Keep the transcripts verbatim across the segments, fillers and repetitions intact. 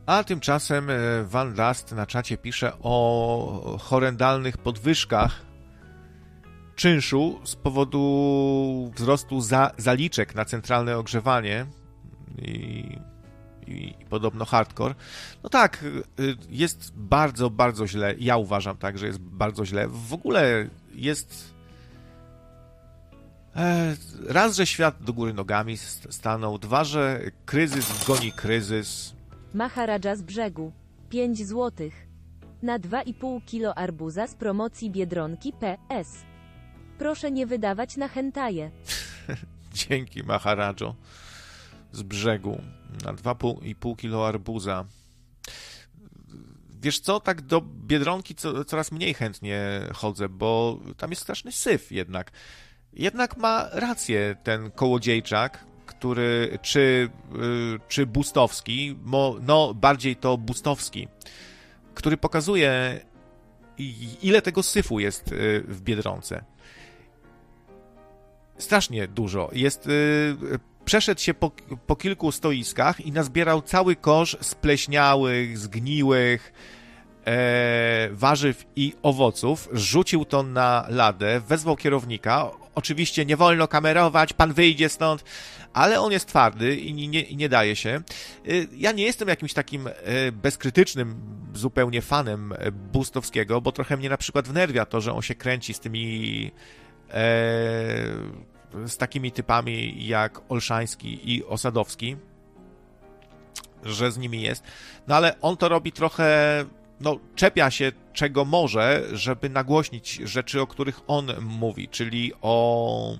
A tymczasem Van Last na czacie pisze o horrendalnych podwyżkach czynszu z powodu wzrostu za, zaliczek na centralne ogrzewanie i, i, i podobno hardcore. No tak, jest bardzo, bardzo źle. Ja uważam tak, że jest bardzo źle. W ogóle jest... Raz, że świat do góry nogami stanął, dwa, że kryzys goni kryzys. Maharadża z brzegu. pięć złotych. Na dwa i pół kilo arbuza z promocji Biedronki P S. Proszę nie wydawać na hentaje. Dzięki, Maharadżo. Z brzegu. Na dwa i pół kilo arbuza. Wiesz co, tak do Biedronki co, coraz mniej chętnie chodzę, bo tam jest straszny syf jednak. Jednak ma rację ten kołodziejczak, który, czy, czy Bustowski, no bardziej to Bustowski, który pokazuje, ile tego syfu jest w Biedronce. Strasznie dużo. Jest, przeszedł się po, po kilku stoiskach i nazbierał cały kosz spleśniałych, zgniłych e, warzyw i owoców, rzucił to na ladę, wezwał kierownika. Oczywiście nie wolno kamerować, pan wyjdzie stąd, ale on jest twardy i nie, i nie daje się. Ja nie jestem jakimś takim bezkrytycznym zupełnie fanem Bustowskiego, bo trochę mnie na przykład wnerwia to, że on się kręci z tymi e, z takimi typami jak Olszański i Osadowski, że z nimi jest. No ale on to robi trochę... No, czepia się czego może, żeby nagłośnić rzeczy, o których on mówi, czyli o,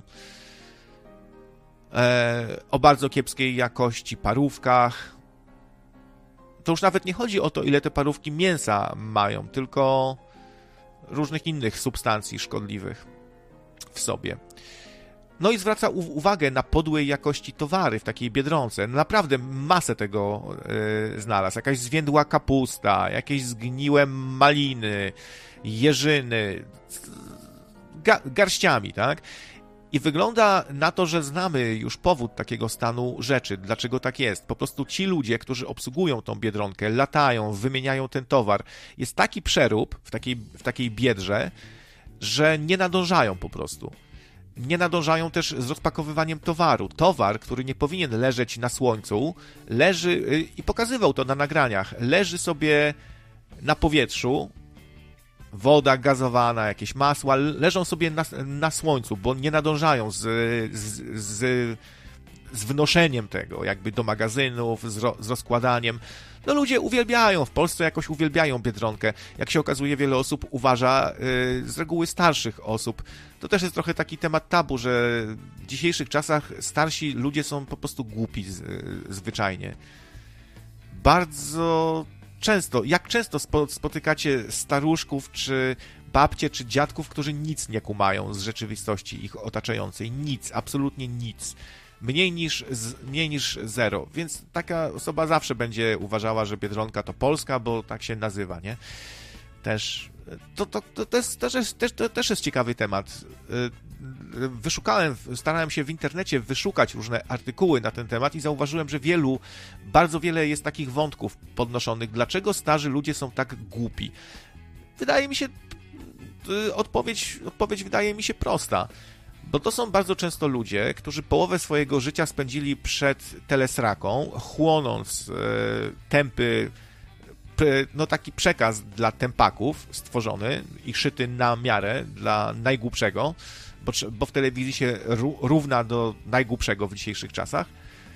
e, o bardzo kiepskiej jakości parówkach. To już nawet nie chodzi o to, ile te parówki mięsa mają, tylko różnych innych substancji szkodliwych w sobie. No i zwraca u- uwagę na podłej jakości towary w takiej Biedronce. Naprawdę masę tego yy, znalazł. Jakaś zwiędła kapusta, jakieś zgniłe maliny, jeżyny, ga- garściami, tak? I wygląda na to, że znamy już powód takiego stanu rzeczy. Dlaczego tak jest? Po prostu ci ludzie, którzy obsługują tą Biedronkę, latają, wymieniają ten towar. Jest taki przerób w takiej, w takiej biedrze, że nie nadążają po prostu. Nie nadążają też z rozpakowywaniem towaru. Towar, który nie powinien leżeć na słońcu, leży, i pokazywał to na nagraniach, leży sobie na powietrzu, woda gazowana, jakieś masła, leżą sobie na, na słońcu, bo nie nadążają z, z, z, z wnoszeniem tego, jakby do magazynów, z, ro, z rozkładaniem. No ludzie uwielbiają, w Polsce jakoś uwielbiają Biedronkę. Jak się okazuje, wiele osób uważa, yy, z reguły starszych osób. To też jest trochę taki temat tabu, że w dzisiejszych czasach starsi ludzie są po prostu głupi z, yy, zwyczajnie. Bardzo często, jak często spo, spotykacie staruszków, czy babcie, czy dziadków, którzy nic nie kumają z rzeczywistości ich otaczającej. Nic, absolutnie nic. Mniej niż, z, mniej niż zero, więc taka osoba zawsze będzie uważała, że Biedronka to Polska, bo tak się nazywa, nie? Też, to, to, to, to, jest, też, jest, też, to też jest ciekawy temat. Wyszukałem, starałem się w internecie wyszukać różne artykuły na ten temat i zauważyłem, że wielu, bardzo wiele jest takich wątków podnoszonych. Dlaczego starzy ludzie są tak głupi? Wydaje mi się, odpowiedź, odpowiedź wydaje mi się prosta. Bo to są bardzo często ludzie, którzy połowę swojego życia spędzili przed telesraką, chłonąc e, tempy, p, no taki przekaz dla tempaków stworzony i szyty na miarę dla najgłupszego, bo, bo w telewizji się ró, równa do najgłupszego w dzisiejszych czasach.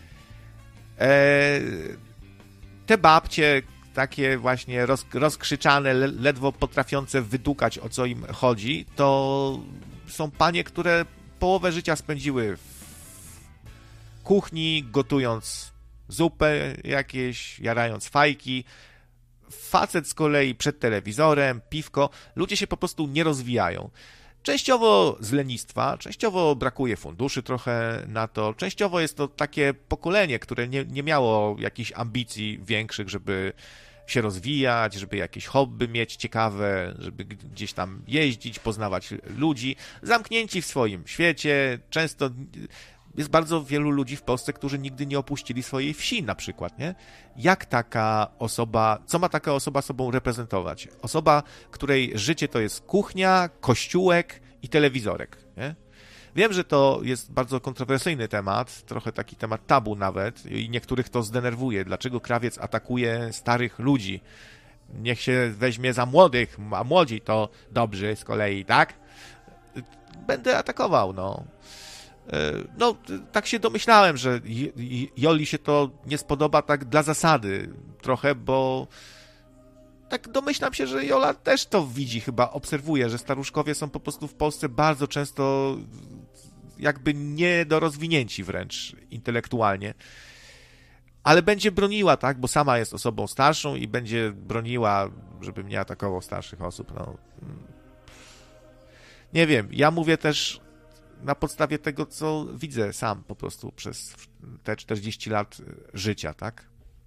E, te babcie, takie właśnie roz, rozkrzyczane, ledwo potrafiące wydukać, o co im chodzi, to są panie, które połowę życia spędziły w kuchni, gotując zupę jakieś, jarając fajki. Facet z kolei przed telewizorem, piwko. Ludzie się po prostu nie rozwijają. Częściowo z lenistwa, częściowo brakuje funduszy trochę na to, częściowo jest to takie pokolenie, które nie, nie miało jakichś ambicji większych, żeby się rozwijać, żeby jakieś hobby mieć ciekawe, żeby gdzieś tam jeździć, poznawać ludzi, zamknięci w swoim świecie, często jest bardzo wielu ludzi w Polsce, którzy nigdy nie opuścili swojej wsi na przykład, nie? Jak taka osoba, co ma taka osoba sobą reprezentować? Osoba, której życie to jest kuchnia, kościółek i telewizorek, nie? Wiem, że to jest bardzo kontrowersyjny temat, trochę taki temat tabu nawet i niektórych to zdenerwuje. Dlaczego krawiec atakuje starych ludzi? Niech się weźmie za młodych, a młodzi to dobrzy z kolei, tak? Będę atakował, no. No, tak się domyślałem, że Joli się to nie spodoba tak dla zasady trochę, bo tak domyślam się, że Jola też to widzi, chyba obserwuje, że staruszkowie są po prostu w Polsce bardzo często jakby niedorozwinięci wręcz intelektualnie. Ale będzie broniła, tak, bo sama jest osobą starszą i będzie broniła, żebym nie atakował starszych osób, no. Nie wiem, ja mówię też na podstawie tego, co widzę sam po prostu przez te czterdzieści lat życia, tak?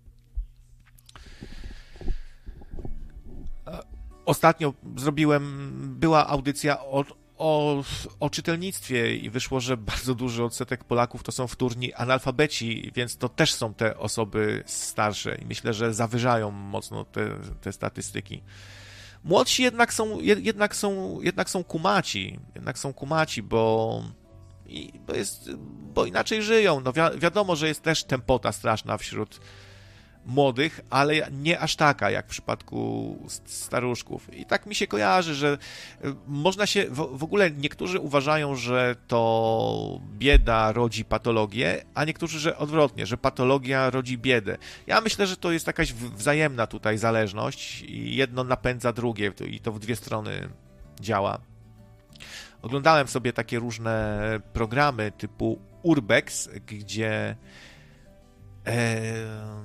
Ostatnio zrobiłem, była audycja o, o, o czytelnictwie i wyszło, że bardzo duży odsetek Polaków to są wtórni analfabeci, więc to też są te osoby starsze i myślę, że zawyżają mocno te, te statystyki. Młodsi jednak są, jednak są, jednak są kumaci, jednak są kumaci, bo, i, bo, jest, bo inaczej żyją. No wi- wiadomo, że jest też tempota straszna wśród młodych, ale nie aż taka, jak w przypadku staruszków. I tak mi się kojarzy, że można się, w, w ogóle niektórzy uważają, że to bieda rodzi patologię, a niektórzy, że odwrotnie, że patologia rodzi biedę. Ja myślę, że to jest jakaś wzajemna tutaj zależność i jedno napędza drugie i to w dwie strony działa. Oglądałem sobie takie różne programy typu Urbex, gdzie e,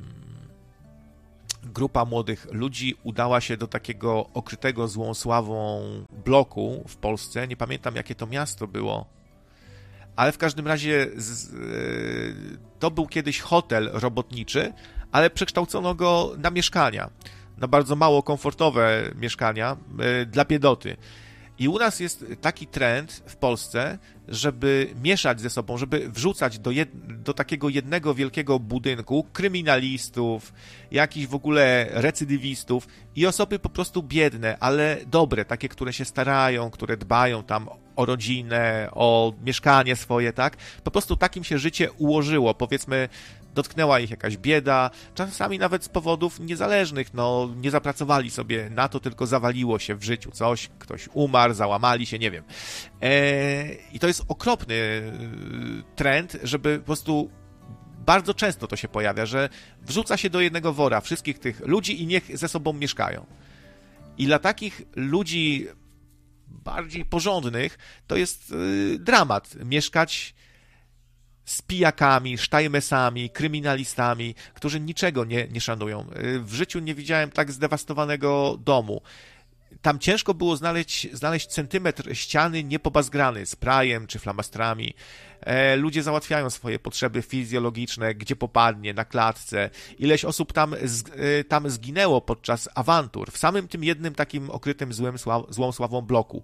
grupa młodych ludzi udała się do takiego okrytego złą sławą bloku w Polsce. Nie pamiętam, jakie to miasto było, ale w każdym razie z, to był kiedyś hotel robotniczy, ale przekształcono go na mieszkania, na bardzo mało komfortowe mieszkania dla biedoty. I u nas jest taki trend w Polsce, żeby mieszać ze sobą, żeby wrzucać do, jed... do takiego jednego wielkiego budynku kryminalistów, jakichś w ogóle recydywistów i osoby po prostu biedne, ale dobre, takie, które się starają, które dbają tam o rodzinę, o mieszkanie swoje, tak? Po prostu takim się życie ułożyło, powiedzmy, dotknęła ich jakaś bieda, czasami nawet z powodów niezależnych, no nie zapracowali sobie na to, tylko zawaliło się w życiu coś, ktoś umarł, załamali się, nie wiem. Eee, I to jest okropny trend, żeby po prostu bardzo często to się pojawia, że wrzuca się do jednego wora wszystkich tych ludzi i niech ze sobą mieszkają. I dla takich ludzi bardziej porządnych to jest yy, dramat mieszkać z pijakami, sztajmesami, kryminalistami, którzy niczego nie, nie szanują. W życiu nie widziałem tak zdewastowanego domu. Tam ciężko było znaleźć, znaleźć centymetr ściany niepobazgrany sprayem czy flamastrami. E, ludzie załatwiają swoje potrzeby fizjologiczne, gdzie popadnie, na klatce. Ileś osób tam, z, e, tam zginęło podczas awantur, w samym tym jednym takim okrytym złym, sław, złą sławą bloku.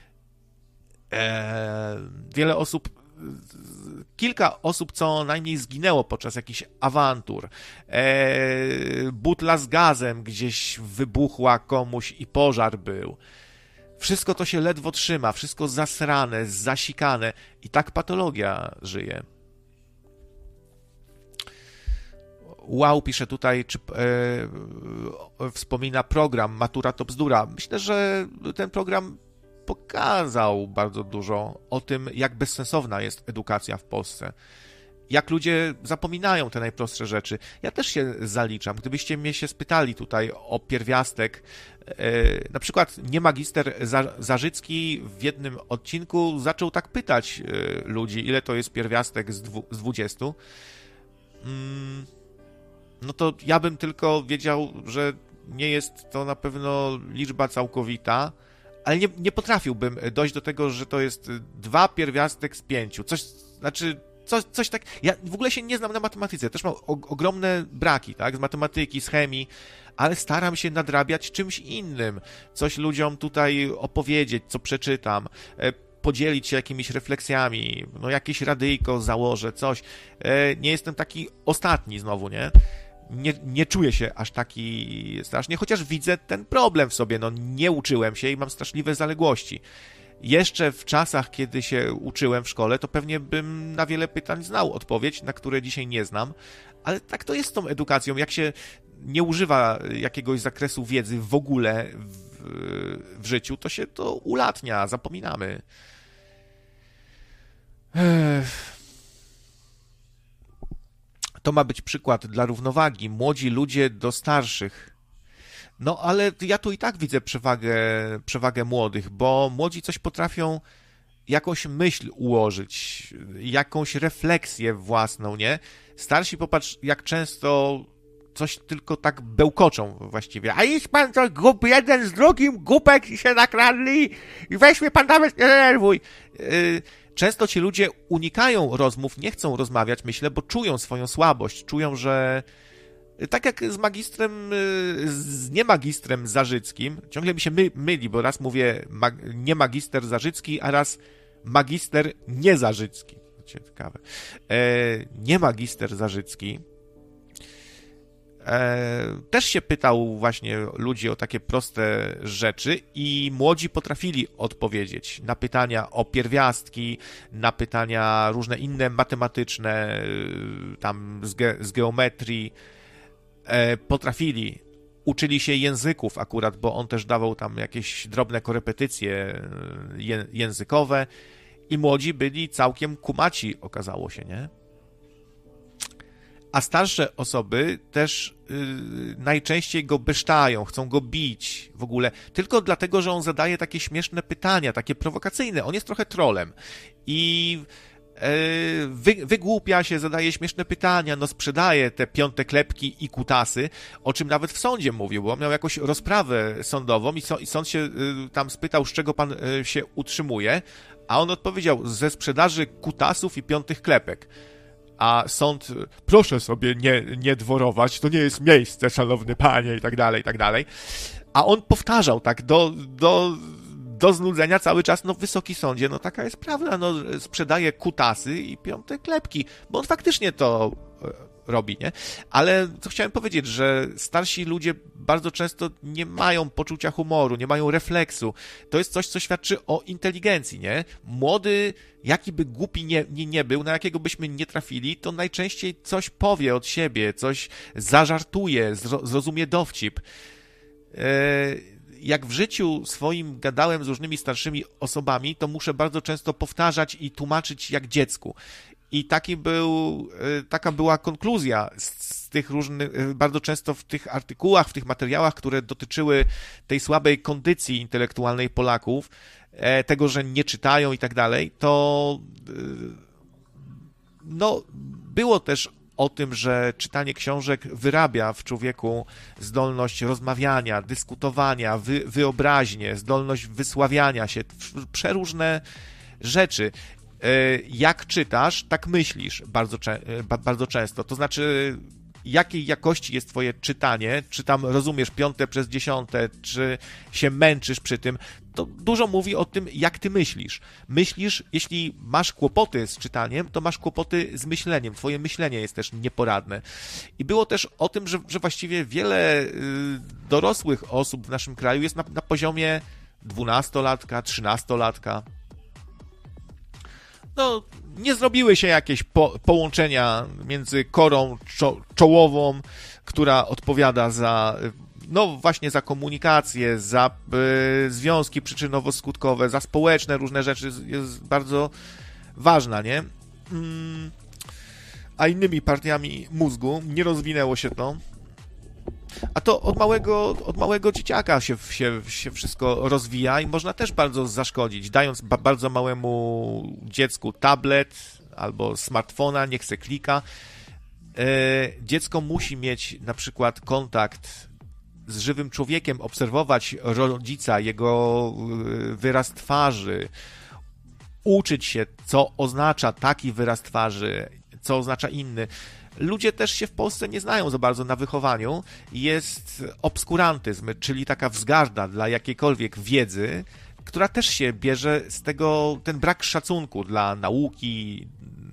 E, wiele osób Kilka osób co najmniej zginęło podczas jakichś awantur. Eee, butla z gazem gdzieś wybuchła komuś i pożar był. Wszystko to się ledwo trzyma, wszystko zasrane, zasikane i tak patologia żyje. Wow, pisze tutaj, czy e, wspomina program Matura to bzdura. Myślę, że ten program pokazał bardzo dużo o tym, jak bezsensowna jest edukacja w Polsce. Jak ludzie zapominają te najprostsze rzeczy. Ja też się zaliczam. Gdybyście mnie się spytali tutaj o pierwiastek, e, na przykład nie magister Zarzycki w jednym odcinku zaczął tak pytać e, ludzi, ile to jest pierwiastek z, dwu, z dwudziestu. Mm, no to ja bym tylko wiedział, że nie jest to na pewno liczba całkowita, ale nie, nie potrafiłbym dojść do tego, że to jest dwa pierwiastek z pięciu. Coś, znaczy, coś, coś tak... Ja w ogóle się nie znam na matematyce, też mam o, ogromne braki, tak, z matematyki, z chemii, ale staram się nadrabiać czymś innym, coś ludziom tutaj opowiedzieć, co przeczytam. podzielić się jakimiś refleksjami, no jakieś radyjko założę, coś. Nie jestem taki ostatni znowu, nie? Nie, nie czuję się aż taki strasznie, chociaż widzę ten problem w sobie, no nie uczyłem się i mam straszliwe zaległości. Jeszcze w czasach, kiedy się uczyłem w szkole, to pewnie bym na wiele pytań znał odpowiedź, na które dzisiaj nie znam, ale tak to jest z tą edukacją, jak się nie używa jakiegoś zakresu wiedzy w ogóle w, w życiu, to się to ulatnia, zapominamy. Ech. To ma być przykład dla równowagi. Młodzi ludzie do starszych. No, ale ja tu i tak widzę przewagę, przewagę młodych, bo młodzi coś potrafią, jakąś myśl ułożyć, jakąś refleksję własną, nie? Starsi, popatrz, jak często coś tylko tak bełkoczą właściwie. A idź pan to głup, jeden z drugim głupek się nakradli i weź mnie pan nawet nie denerwuj. Yy, Często ci ludzie unikają rozmów, nie chcą rozmawiać, myślę, bo czują swoją słabość, czują, że tak jak z magistrem, z niemagistrem Zarzyckim, ciągle mi się my, myli, bo raz mówię mag, nie magister Zarzycki, a raz magister niezarzycki. Ciekawe. E, nie magister Zarzycki. E, też się pytał właśnie ludzi o takie proste rzeczy i młodzi potrafili odpowiedzieć na pytania o pierwiastki, na pytania różne inne matematyczne, tam z, ge, z geometrii. E, potrafili, uczyli się języków akurat, bo on też dawał tam jakieś drobne korepetycje je, językowe i młodzi byli całkiem kumaci, okazało się, nie? A starsze osoby też yy, najczęściej go besztają, chcą go bić w ogóle, tylko dlatego, że on zadaje takie śmieszne pytania, takie prowokacyjne. On jest trochę trolem i yy, wy, wygłupia się, zadaje śmieszne pytania, no sprzedaje te piąte klepki i kutasy, o czym nawet w sądzie mówił, bo on miał jakąś rozprawę sądową i, so, i sąd się yy, tam spytał, z czego pan yy, się utrzymuje, a on odpowiedział, ze sprzedaży kutasów i piątych klepek. A sąd, proszę sobie nie, nie dworować, to nie jest miejsce, szanowny panie, i tak dalej, i tak dalej. A on powtarzał tak do, do, do znudzenia cały czas, no wysoki sądzie, no taka jest prawda, no sprzedaje kutasy i piąte klepki, bo on faktycznie to robi, nie? Ale co chciałem powiedzieć, że starsi ludzie bardzo często nie mają poczucia humoru, nie mają refleksu. To jest coś, co świadczy o inteligencji, nie? Młody, jaki by głupi nie, nie, nie był, na jakiego byśmy nie trafili, to najczęściej coś powie od siebie, coś zażartuje, zrozumie dowcip. Jak w życiu swoim gadałem z różnymi starszymi osobami, to muszę bardzo często powtarzać i tłumaczyć jak dziecku. I taki był, taka była konkluzja z tych różnych, bardzo często w tych artykułach, w tych materiałach, które dotyczyły tej słabej kondycji intelektualnej Polaków, tego, że nie czytają i tak dalej, to no, było też o tym, że czytanie książek wyrabia w człowieku zdolność rozmawiania, dyskutowania, wy, wyobraźnię, zdolność wysławiania się, przeróżne rzeczy. Jak czytasz, tak myślisz bardzo, bardzo często. To znaczy, jakiej jakości jest twoje czytanie, czy tam rozumiesz piąte przez dziesiąte, czy się męczysz przy tym, to dużo mówi o tym, jak ty myślisz. Myślisz, jeśli masz kłopoty z czytaniem, to masz kłopoty z myśleniem. Twoje myślenie jest też nieporadne. I było też o tym, że, że właściwie wiele y, dorosłych osób w naszym kraju jest na, na poziomie dwunastolatka, trzynastolatka. No, nie zrobiły się jakieś po, połączenia między korą czo, czołową, która odpowiada za, no właśnie za komunikację, za y, związki przyczynowo-skutkowe, za społeczne różne rzeczy, jest bardzo ważna, nie? Mm, a innymi partiami mózgu nie rozwinęło się to. A to od małego, od małego dzieciaka się, się, się wszystko rozwija i można też bardzo zaszkodzić, dając ba- bardzo małemu dziecku tablet albo smartfona, niech se klika. E, dziecko musi mieć na przykład kontakt z żywym człowiekiem, obserwować rodzica, jego wyraz twarzy, uczyć się, co oznacza taki wyraz twarzy, co oznacza inny. Ludzie też się w Polsce nie znają za bardzo na wychowaniu. Jest obskurantyzm, czyli taka wzgarda dla jakiejkolwiek wiedzy, która też się bierze z tego, ten brak szacunku dla nauki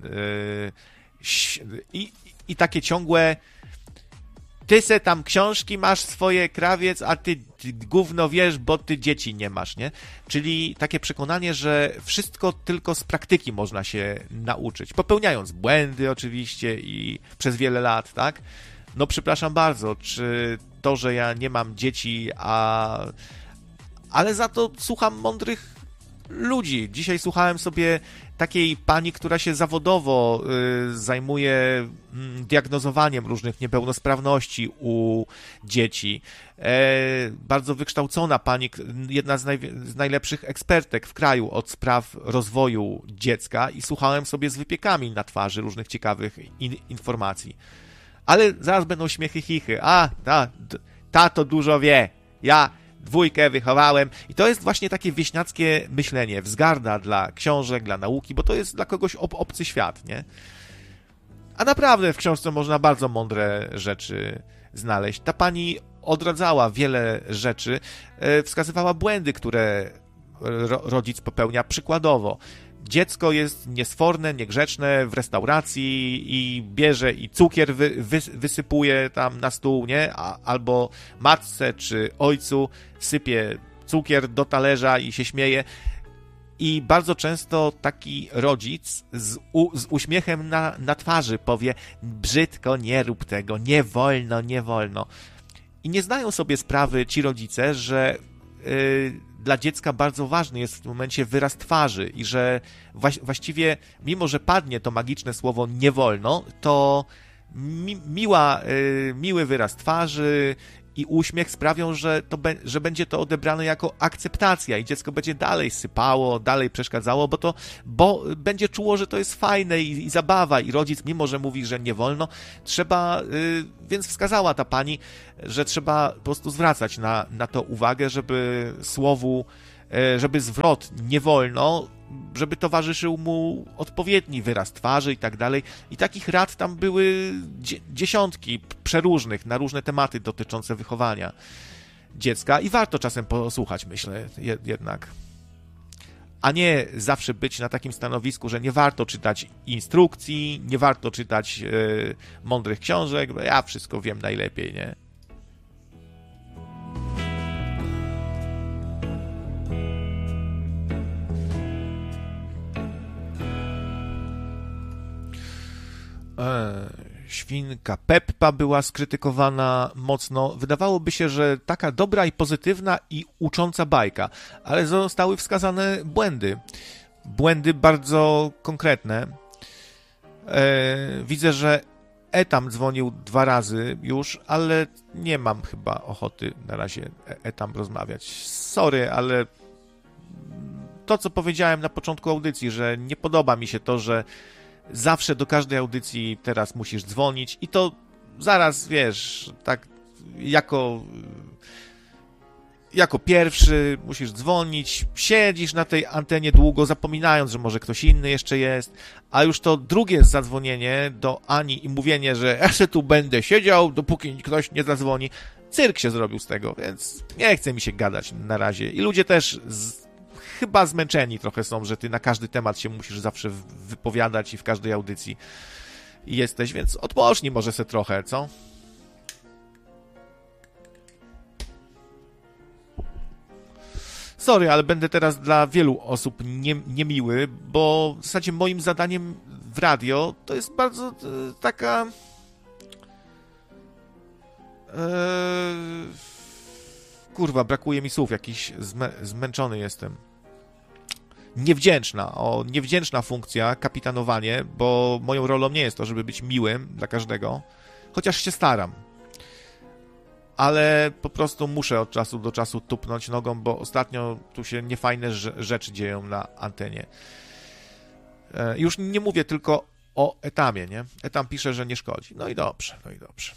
yy, i, i takie ciągłe ty se tam książki masz swoje, krawiec, a ty, ty gówno wiesz, bo ty dzieci nie masz, nie? Czyli takie przekonanie, że wszystko tylko z praktyki można się nauczyć, popełniając błędy oczywiście i przez wiele lat, tak? No przepraszam bardzo, czy to, że ja nie mam dzieci, a... ale za to słucham mądrych ludzi. Dzisiaj słuchałem sobie takiej pani, która się zawodowo y, zajmuje y, diagnozowaniem różnych niepełnosprawności u dzieci. E, bardzo wykształcona pani, jedna z, naj, z najlepszych ekspertek w kraju od spraw rozwoju dziecka i słuchałem sobie z wypiekami na twarzy różnych ciekawych in, informacji. Ale zaraz będą śmiechy, chichy. A, ta, ta to dużo wie. Ja dwójkę wychowałem i to jest właśnie takie wieśniackie myślenie, wzgarda dla książek, dla nauki, bo to jest dla kogoś ob- obcy świat, nie? A naprawdę w książce można bardzo mądre rzeczy znaleźć. Ta pani odradzała wiele rzeczy, wskazywała błędy, które ro- rodzic popełnia przykładowo. Dziecko jest niesforne, niegrzeczne w restauracji i bierze i cukier wy, wy, wysypuje tam na stół, nie? A, albo matce czy ojcu sypie cukier do talerza i się śmieje. I bardzo często taki rodzic z, u, z uśmiechem na, na twarzy powie: brzydko, nie rób tego, nie wolno, nie wolno. I nie zdają sobie sprawy ci rodzice, że yy, dla dziecka bardzo ważny jest w tym momencie wyraz twarzy i że właściwie, mimo że padnie to magiczne słowo nie wolno, to mi, miła, y, miły wyraz twarzy i uśmiech sprawią, że, to be, że będzie to odebrane jako akceptacja i dziecko będzie dalej sypało, dalej przeszkadzało, bo to bo będzie czuło, że to jest fajne i, i zabawa i rodzic, mimo że mówi, że nie wolno, trzeba, y, więc wskazała ta pani, że trzeba po prostu zwracać na, na to uwagę, żeby słowu, y, żeby zwrot nie wolno, żeby towarzyszył mu odpowiedni wyraz twarzy i tak dalej. I takich rad tam były dziesiątki przeróżnych na różne tematy dotyczące wychowania dziecka i warto czasem posłuchać, myślę, jednak. A nie zawsze być na takim stanowisku, że nie warto czytać instrukcji, nie warto czytać yy, mądrych książek, bo ja wszystko wiem najlepiej, nie? Świnka Peppa była skrytykowana mocno. Wydawałoby się, że taka dobra i pozytywna i ucząca bajka, ale zostały wskazane błędy. Błędy bardzo konkretne. Widzę, że Etam dzwonił dwa razy już, ale nie mam chyba ochoty na razie Etam rozmawiać. Sorry, ale to, co powiedziałem na początku audycji, że nie podoba mi się to, że zawsze do każdej audycji teraz musisz dzwonić i to zaraz, wiesz, tak jako jako pierwszy musisz dzwonić, siedzisz na tej antenie długo, zapominając, że może ktoś inny jeszcze jest, a już to drugie zadzwonienie do Ani i mówienie, że ja się tu będę siedział, dopóki ktoś nie zadzwoni. Cyrk się zrobił z tego, więc nie chce mi się gadać na razie. I ludzie też z chyba zmęczeni trochę są, że ty na każdy temat się musisz zawsze wypowiadać i w każdej audycji jesteś, więc odpocznij może se trochę, co? Sorry, ale będę teraz dla wielu osób nie, niemiły, bo w zasadzie moim zadaniem w radio to jest bardzo e, taka e, kurwa, brakuje mi słów, jakiś zmę, zmęczony jestem. Niewdzięczna, o, niewdzięczna funkcja, kapitanowanie, bo moją rolą nie jest to, żeby być miłym dla każdego, chociaż się staram. Ale po prostu muszę od czasu do czasu tupnąć nogą, bo ostatnio tu się niefajne rzeczy dzieją na antenie. E, już nie mówię tylko o Etamie, nie? Etam pisze, że nie szkodzi. No i dobrze, no i dobrze.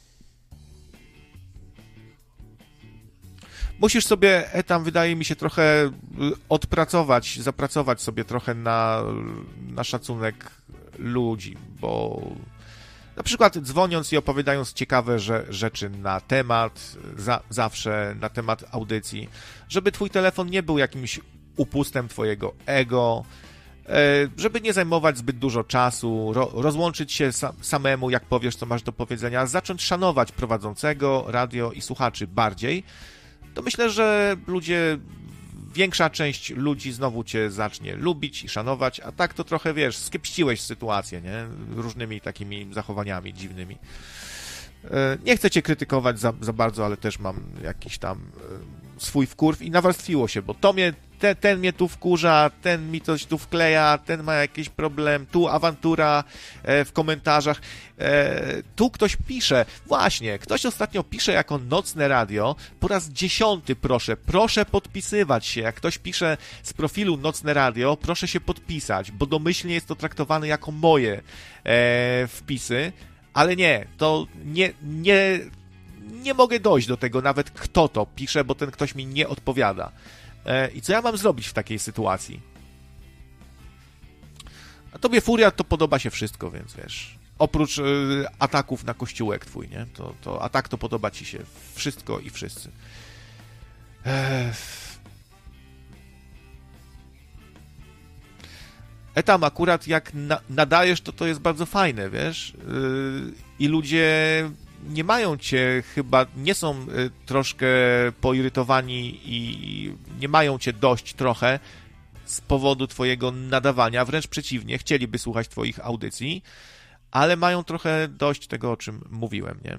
Musisz sobie, Etam, wydaje mi się, trochę odpracować, zapracować sobie trochę na, na szacunek ludzi, bo Na przykład dzwoniąc i opowiadając ciekawe że, rzeczy na temat, za, zawsze na temat audycji, żeby twój telefon nie był jakimś upustem twojego ego, żeby nie zajmować zbyt dużo czasu, ro, rozłączyć się sa, samemu, jak powiesz, co masz do powiedzenia, zacząć szanować prowadzącego, radio i słuchaczy bardziej, to myślę, że ludzie, większa część ludzi znowu cię zacznie lubić i szanować, a tak to trochę, wiesz, skiepściłeś sytuację, nie? Różnymi takimi zachowaniami dziwnymi. Nie chcę cię krytykować za, za bardzo, ale też mam jakiś tam swój wkurw i nawarstwiło się, bo to mnie, te, ten mnie tu wkurza, ten mi coś tu wkleja, ten ma jakiś problem, tu awantura e, w komentarzach, e, tu ktoś pisze, właśnie, ktoś ostatnio pisze jako Nocne Radio, po raz dziesiąty proszę, proszę podpisywać się, jak ktoś pisze z profilu Nocne Radio, proszę się podpisać, bo domyślnie jest to traktowane jako moje e, wpisy, ale nie, to nie, nie, nie mogę dojść do tego nawet, kto to pisze, bo ten ktoś mi nie odpowiada. E, I co ja mam zrobić w takiej sytuacji? A tobie, Furia, to podoba się wszystko, więc wiesz, oprócz y, ataków na kościółek twój, nie? To, to, a tak to podoba ci się wszystko i wszyscy. Ech. Etam, akurat jak na, nadajesz, to to jest bardzo fajne, wiesz? Yy, I ludzie nie mają cię chyba, nie są y, troszkę poirytowani i nie mają cię dość trochę z powodu twojego nadawania, wręcz przeciwnie, chcieliby słuchać twoich audycji, ale mają trochę dość tego, o czym mówiłem, nie?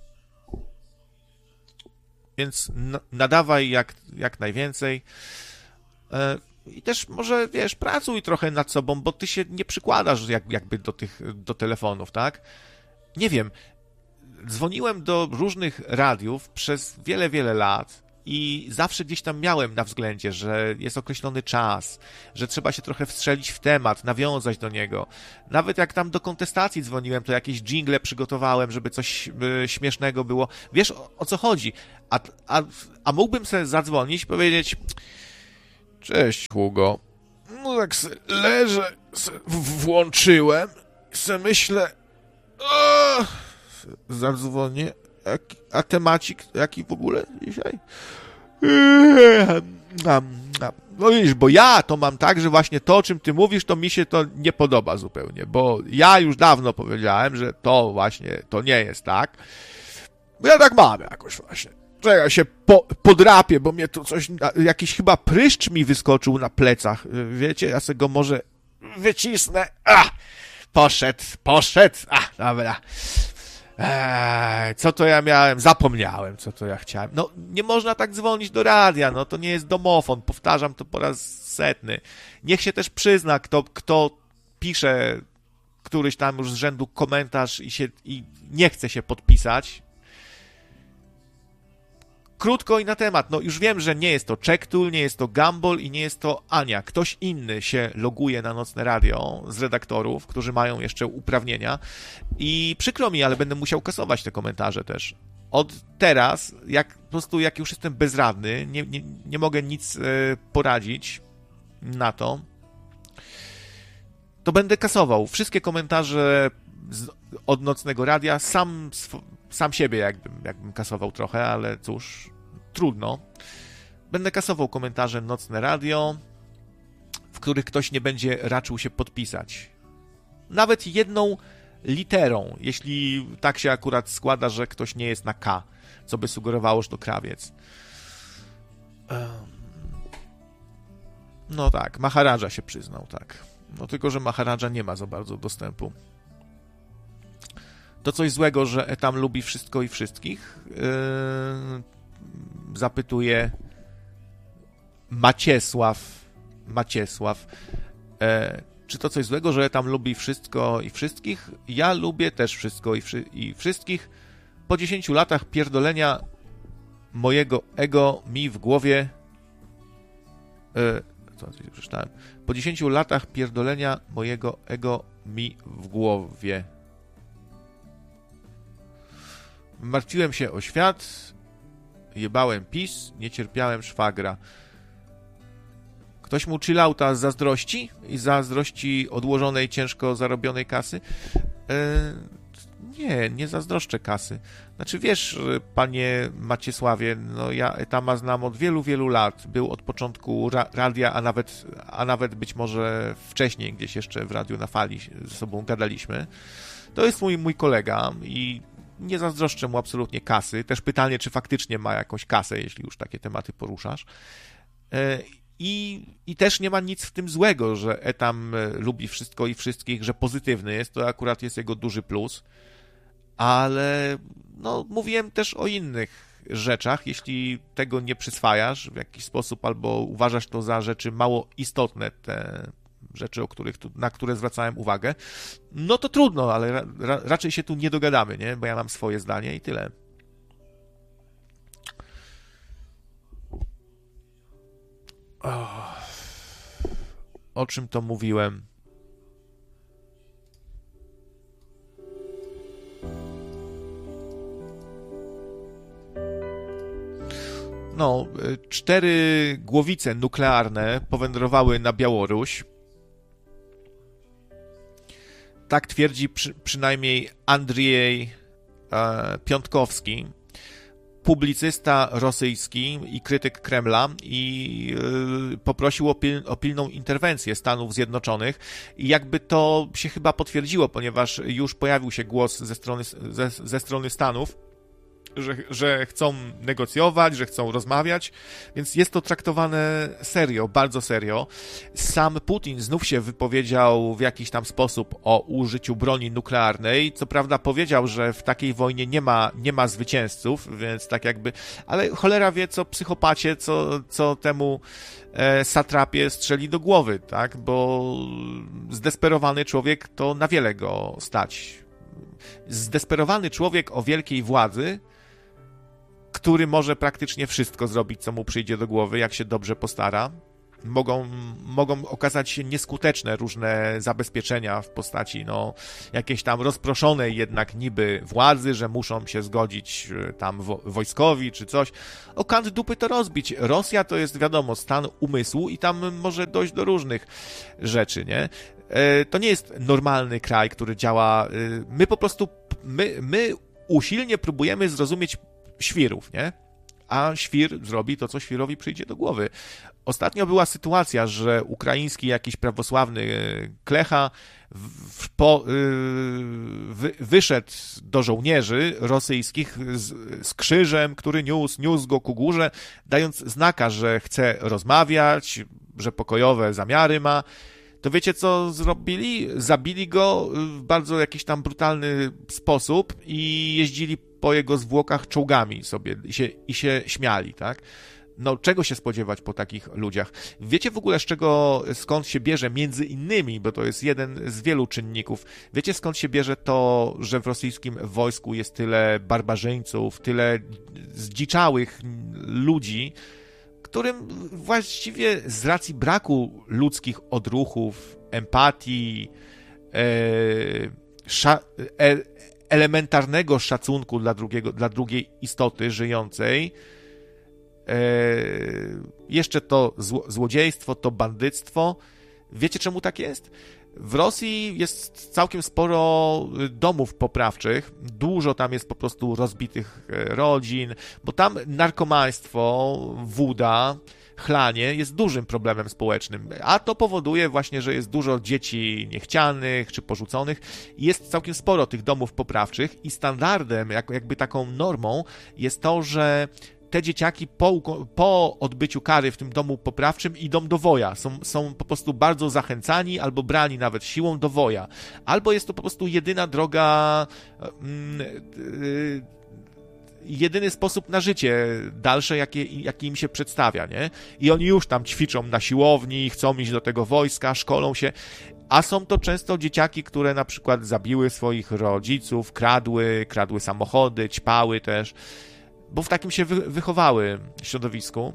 Więc na, nadawaj jak, jak najwięcej. Yy, I też może, wiesz, pracuj trochę nad sobą, bo ty się nie przykładasz jak, jakby do tych, do telefonów, tak? Nie wiem, dzwoniłem do różnych radiów przez wiele, wiele lat i zawsze gdzieś tam miałem na względzie, że jest określony czas, że trzeba się trochę wstrzelić w temat, nawiązać do niego. Nawet jak tam do kontestacji dzwoniłem, to jakieś dżingle przygotowałem, żeby coś y, śmiesznego było. Wiesz, o, o co chodzi? A, a, a mógłbym sobie zadzwonić i powiedzieć: cześć, Hugo. No tak se leżę, se włączyłem i se myślę, o, zadzwonię, a temacik jaki w ogóle dzisiaj? No widzisz, bo ja to mam tak, że właśnie to, o czym ty mówisz, to mi się to nie podoba zupełnie, bo ja już dawno powiedziałem, że to właśnie, to nie jest tak, bo ja tak mam jakoś właśnie. Że ja się po, podrapię, bo mnie tu coś, jakiś chyba pryszcz mi wyskoczył na plecach, wiecie, ja sobie go może wycisnę, a, poszedł, poszedł, a, dobra, eee, co to ja miałem, zapomniałem, co to ja chciałem, no, nie można tak dzwonić do radia, no, to nie jest domofon, powtarzam to po raz setny, niech się też przyzna, kto, kto pisze któryś tam już z rzędu komentarz i się, i nie chce się podpisać. Krótko i na temat. No już wiem, że nie jest to Checktool, nie jest to Gumball i nie jest to Ania. Ktoś inny się loguje na Nocne Radio z redaktorów, którzy mają jeszcze uprawnienia i przykro mi, ale będę musiał kasować te komentarze też. Od teraz, jak po prostu jak już jestem bezradny, nie, nie, nie mogę nic e, poradzić na to, to będę kasował wszystkie komentarze z, od Nocnego Radia, sam sw- Sam siebie jakbym, jakbym kasował trochę, ale cóż, trudno. Będę kasował komentarze Nocne Radio, w których ktoś nie będzie raczył się podpisać. Nawet jedną literą, jeśli tak się akurat składa, że ktoś nie jest na K, co by sugerowało, że to krawiec. No tak, Maharadża się przyznał, tak. No tylko, że Maharadża nie ma za bardzo dostępu. To coś złego, że Etam lubi wszystko i wszystkich? Yy, zapytuje Maciesław. Maciesław. Yy, czy to coś złego, że Etam lubi wszystko i wszystkich? Ja lubię też wszystko i, wszy- i wszystkich. Po dziesięciu latach pierdolenia mojego ego mi w głowie... Yy, co coś przeczytałem? Po dziesięciu latach pierdolenia mojego ego mi w głowie... Martwiłem się o świat, jebałem PiS, nie cierpiałem szwagra. Ktoś mu chillauta z zazdrości i zazdrości odłożonej, ciężko zarobionej kasy? Yy, Nie, nie zazdroszczę kasy. Znaczy wiesz, panie Maciesławie, no ja Etama znam od wielu, wielu lat. Był od początku ra- radia, a nawet, a nawet być może wcześniej gdzieś jeszcze w radiu na fali ze sobą gadaliśmy. To jest mój, mój kolega i nie zazdroszczę mu absolutnie kasy. Też pytanie, czy faktycznie ma jakąś kasę, jeśli już takie tematy poruszasz. I, I też nie ma nic w tym złego, że Etam lubi wszystko i wszystkich, że pozytywny jest. To akurat jest jego duży plus. Ale no, mówiłem też o innych rzeczach. Jeśli tego nie przyswajasz w jakiś sposób albo uważasz to za rzeczy mało istotne, te rzeczy, o których tu, na które zwracałem uwagę, no to trudno, ale ra, ra, raczej się tu nie dogadamy, nie? Bo ja mam swoje zdanie i tyle. Oh. O czym to mówiłem? No, cztery głowice nuklearne powędrowały na Białoruś. Tak twierdzi przy, przynajmniej Andrzej e, Piątkowski, publicysta rosyjski i krytyk Kremla, i y, poprosił o, pil, o pilną interwencję Stanów Zjednoczonych i jakby to się chyba potwierdziło, ponieważ już pojawił się głos ze strony, ze, ze strony Stanów, że, że chcą negocjować, że chcą rozmawiać, więc jest to traktowane serio, bardzo serio. Sam Putin znów się wypowiedział w jakiś tam sposób o użyciu broni nuklearnej. Co prawda powiedział, że w takiej wojnie nie ma, nie ma zwycięzców, więc tak jakby, ale cholera wie, co psychopacie, co, co temu e, satrapie strzeli do głowy, tak? Bo zdesperowany człowiek to na wiele go stać. Zdesperowany człowiek o wielkiej władzy, który może praktycznie wszystko zrobić, co mu przyjdzie do głowy, jak się dobrze postara. Mogą, mogą okazać się nieskuteczne różne zabezpieczenia w postaci no, jakiejś tam rozproszonej jednak niby władzy, że muszą się zgodzić tam wo- wojskowi czy coś. O kant dupy to rozbić. Rosja to jest, wiadomo, stan umysłu i tam może dojść do różnych rzeczy, nie? To nie jest normalny kraj, który działa... My po prostu, my, my usilnie próbujemy zrozumieć świrów, nie? A świr zrobi to, co świrowi przyjdzie do głowy. Ostatnio była sytuacja, że ukraiński jakiś prawosławny klecha w, po, wy, wyszedł do żołnierzy rosyjskich z, z krzyżem, który niósł, niósł go ku górze, dając znaka, że chce rozmawiać, że pokojowe zamiary ma. To wiecie, co zrobili? Zabili go w bardzo jakiś tam brutalny sposób i jeździli po jego zwłokach czołgami sobie i się, i się śmiali, tak? No, czego się spodziewać po takich ludziach? Wiecie w ogóle, z czego, skąd się bierze, między innymi, bo to jest jeden z wielu czynników, wiecie, skąd się bierze to, że w rosyjskim wojsku jest tyle barbarzyńców, tyle zdziczałych ludzi, którym właściwie z racji braku ludzkich odruchów, empatii, e, sza, e, elementarnego szacunku dla, drugiego, dla drugiej istoty żyjącej, e, jeszcze to zło, złodziejstwo, to bandyctwo. Wiecie, czemu tak jest? W Rosji jest całkiem sporo domów poprawczych, dużo tam jest po prostu rozbitych rodzin, bo tam narkomaństwo, wóda, chlanie jest dużym problemem społecznym, a to powoduje właśnie, że jest dużo dzieci niechcianych czy porzuconych i jest całkiem sporo tych domów poprawczych i standardem, jakby taką normą jest to, że te dzieciaki po, po odbyciu kary w tym domu poprawczym idą do woja. Są, są po prostu bardzo zachęcani albo brani nawet siłą do woja. Albo jest to po prostu jedyna droga, yy, jedyny sposób na życie dalsze, jaki, jaki im się przedstawia, nie? I oni już tam ćwiczą na siłowni, chcą iść do tego wojska, szkolą się. A są to często dzieciaki, które na przykład zabiły swoich rodziców, kradły, kradły samochody, ćpały też, bo w takim się wy- wychowały środowisku.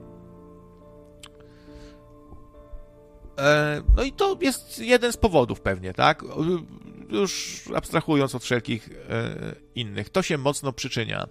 E, no i to jest jeden z powodów pewnie, tak? Już abstrahując od wszelkich e, innych. To się mocno przyczynia.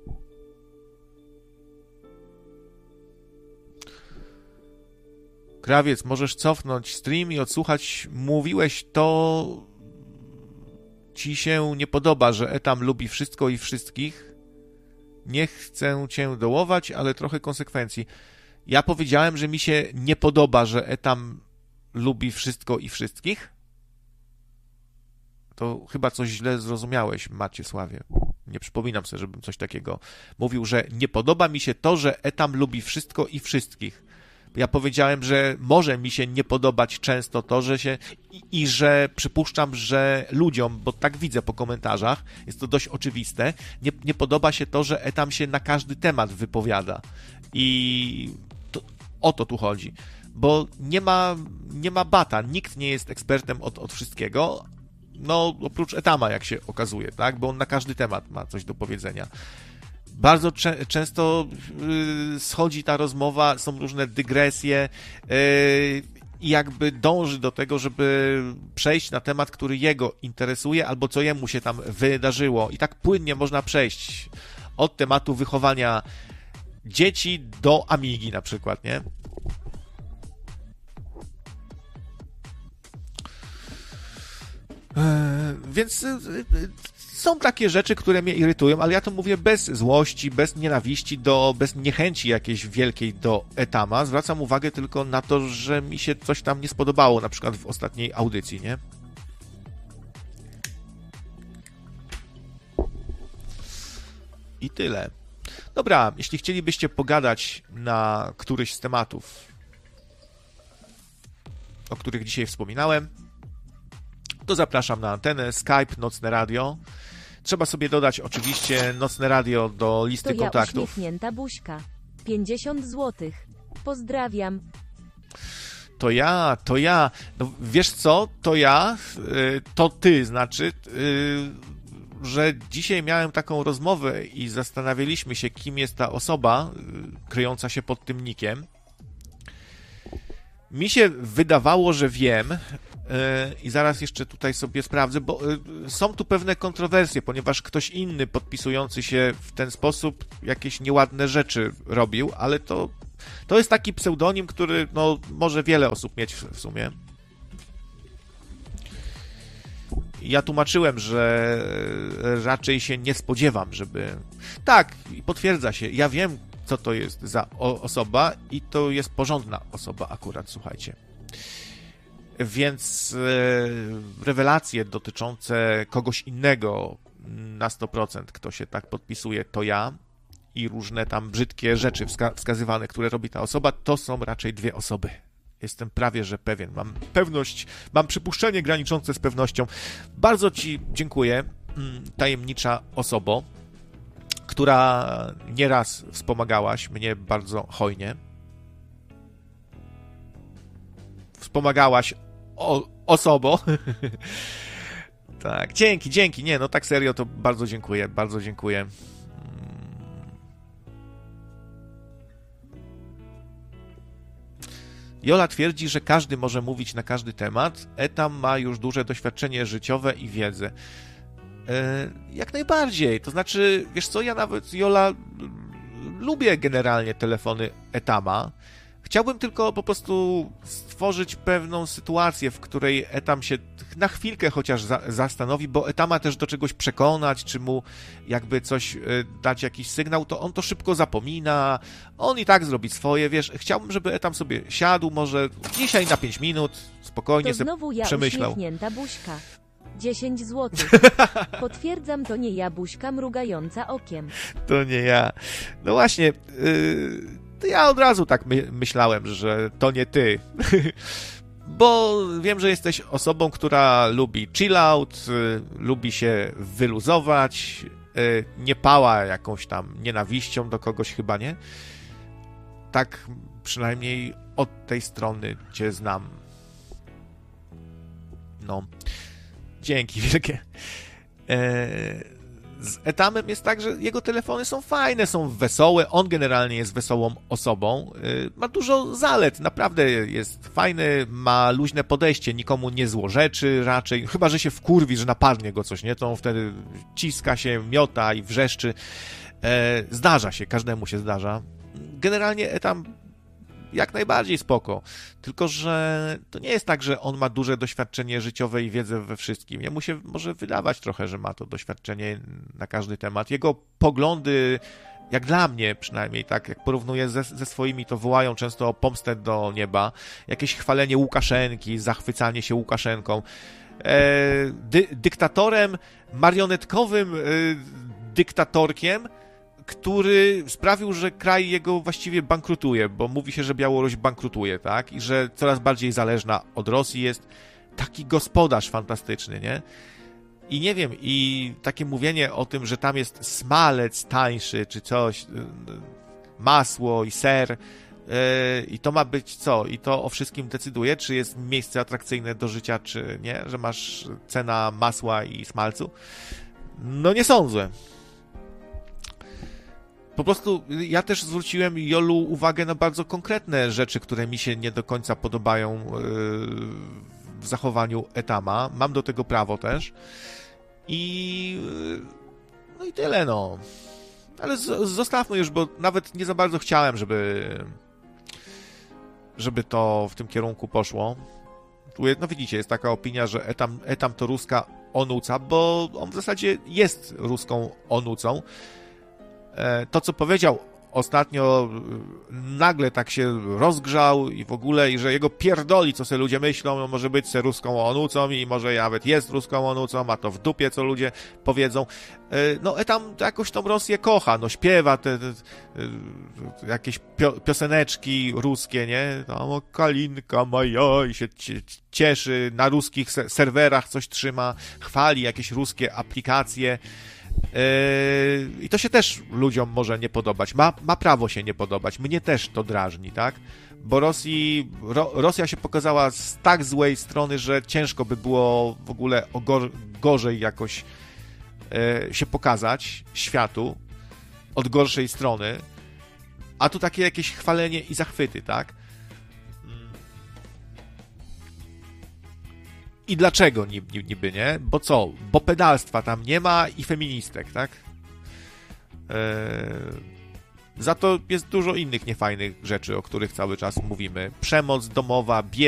Krawiec, możesz cofnąć stream i odsłuchać. Mówiłeś to ci się nie podoba, że Etam lubi wszystko i wszystkich. Nie chcę cię dołować, ale trochę konsekwencji. Ja powiedziałem, że mi się nie podoba, że Etam lubi wszystko i wszystkich. To chyba coś źle zrozumiałeś, Maciesławie. Nie przypominam sobie, żebym coś takiego mówił, że nie podoba mi się to, że Etam lubi wszystko i wszystkich. Ja powiedziałem, że może mi się nie podobać często to, że się i, i że przypuszczam, że ludziom, bo tak widzę po komentarzach, jest to dość oczywiste, nie, nie podoba się to, że Etam się na każdy temat wypowiada. I to, o to tu chodzi. Bo nie ma, nie ma bata, nikt nie jest ekspertem od, od wszystkiego, no oprócz Etama, jak się okazuje, tak? Bo on na każdy temat ma coś do powiedzenia. Bardzo cze- często yy, schodzi ta rozmowa, są różne dygresje yy, i jakby dąży do tego, żeby przejść na temat, który jego interesuje albo co jemu się tam wydarzyło. I tak płynnie można przejść od tematu wychowania dzieci do Amigi na przykład, nie? Więc są takie rzeczy, które mnie irytują, ale ja to mówię bez złości, bez nienawiści, do, bez niechęci jakiejś wielkiej do Etama. Zwracam uwagę tylko na to, że mi się coś tam nie spodobało, na przykład w ostatniej audycji, nie? I tyle. Dobra, jeśli chcielibyście pogadać na któryś z tematów, o których dzisiaj wspominałem, to zapraszam na antenę, Skype, Nocne Radio. Trzeba sobie dodać oczywiście Nocne Radio do listy to kontaktów. Ja uśmiechnięta buźka. pięćdziesiąt złotych. Pozdrawiam. To ja, to ja. No wiesz co, to ja, to ty, znaczy, że dzisiaj miałem taką rozmowę i zastanawialiśmy się, kim jest ta osoba kryjąca się pod tym nickiem. Mi się wydawało, że wiem i zaraz jeszcze tutaj sobie sprawdzę, bo są tu pewne kontrowersje, ponieważ ktoś inny podpisujący się w ten sposób jakieś nieładne rzeczy robił, ale to, to jest taki pseudonim, który no, może wiele osób mieć w sumie. Ja tłumaczyłem, że raczej się nie spodziewam, żeby... Tak, potwierdza się, ja wiem, co to jest za osoba i to jest porządna osoba akurat, słuchajcie. Więc e, rewelacje dotyczące kogoś innego na sto procent, kto się tak podpisuje, to ja i różne tam brzydkie rzeczy wska- wskazywane, które robi ta osoba, to są raczej dwie osoby. Jestem prawie, że pewien. Mam pewność, mam przypuszczenie graniczące z pewnością. Bardzo Ci dziękuję, tajemnicza osobo, która nieraz wspomagałaś mnie bardzo hojnie. Wspomagałaś o, osobą. Tak, dzięki, dzięki. Nie, no tak serio, to bardzo dziękuję, bardzo dziękuję. Jola twierdzi, że każdy może mówić na każdy temat. Etam ma już duże doświadczenie życiowe i wiedzę. Jak najbardziej. To znaczy, wiesz co, ja nawet, Jola, lubię generalnie telefony Etama. Chciałbym tylko po prostu stworzyć pewną sytuację, w której Etam się na chwilkę chociaż za, zastanowi, bo Etama też do czegoś przekonać, czy mu jakby coś y, dać jakiś sygnał, to on to szybko zapomina, on i tak zrobi swoje, wiesz, chciałbym, żeby Etam sobie siadł, może dzisiaj na pięć minut, spokojnie to sobie znowu ja przemyślał. Uśmiechnięta buźka. dziesięć złotych. Potwierdzam, to nie ja, buźka mrugająca okiem. To nie ja. No właśnie, yy, to ja od razu tak my- myślałem, że to nie ty. Bo wiem, że jesteś osobą, która lubi chill out, yy, lubi się wyluzować, yy, nie pała jakąś tam nienawiścią do kogoś, chyba nie? Tak przynajmniej od tej strony cię znam. No. Dzięki wielkie. Eee, z Etamem jest tak, że jego telefony są fajne, są wesołe, on generalnie jest wesołą osobą, eee, ma dużo zalet, naprawdę jest fajny, ma luźne podejście, nikomu nie złorzeczy raczej, chyba że się wkurwi, że napadnie go coś, nie, to on wtedy ciska się, miota i wrzeszczy. Eee, zdarza się, każdemu się zdarza. Generalnie Etam jak najbardziej spoko. Tylko, że to nie jest tak, że on ma duże doświadczenie życiowe i wiedzę we wszystkim. Jemu się może wydawać trochę, że ma to doświadczenie na każdy temat. Jego poglądy, jak dla mnie przynajmniej, tak, jak porównuję ze, ze swoimi, to wołają często o pomstę do nieba. Jakieś chwalenie Łukaszenki, zachwycanie się Łukaszenką. E, dy, dyktatorem, marionetkowym e, dyktatorkiem, który sprawił, że kraj jego właściwie bankrutuje, bo mówi się, że Białoruś bankrutuje, tak? I że coraz bardziej zależna od Rosji jest. Taki gospodarz fantastyczny, nie? I nie wiem, i takie mówienie o tym, że tam jest smalec tańszy, czy coś, masło i ser, yy, i to ma być co? I to o wszystkim decyduje, czy jest miejsce atrakcyjne do życia, czy nie? Że masz cena masła i smalcu? No nie sądzę. Po prostu ja też zwróciłem, Jolu, uwagę na bardzo konkretne rzeczy, które mi się nie do końca podobają yy, w zachowaniu Etama. Mam do tego prawo też. I no i tyle, no. Ale z, zostawmy już, bo nawet nie za bardzo chciałem, żeby żeby to w tym kierunku poszło. Tu, no widzicie, jest taka opinia, że Etam, Etam to ruska onuca, bo on w zasadzie jest ruską onucą. To, co powiedział ostatnio, nagle tak się rozgrzał i w ogóle, i że jego pierdoli, co sobie ludzie myślą, no może być se ruską onucą i może nawet jest ruską onucą, ma to w dupie, co ludzie powiedzą. No, Etam jakoś tą Rosję kocha, no śpiewa te, te, te jakieś pio, pioseneczki ruskie, nie? Tam Kalinka moja i się cieszy, na ruskich serwerach coś trzyma, chwali jakieś ruskie aplikacje. Yy, I to się też ludziom może nie podobać. Ma, ma prawo się nie podobać. Mnie też to drażni, tak? Bo Rosji, Ro, Rosja się pokazała z tak złej strony, że ciężko by było w ogóle o gor, gorzej jakoś yy, się pokazać światu od gorszej strony. A tu takie jakieś chwalenie i zachwyty, tak? I dlaczego niby, nie? Bo co? Bo pedalstwa tam nie ma i feministek, tak? Eee, za to jest dużo innych niefajnych rzeczy, o których cały czas mówimy. Przemoc domowa, bieda,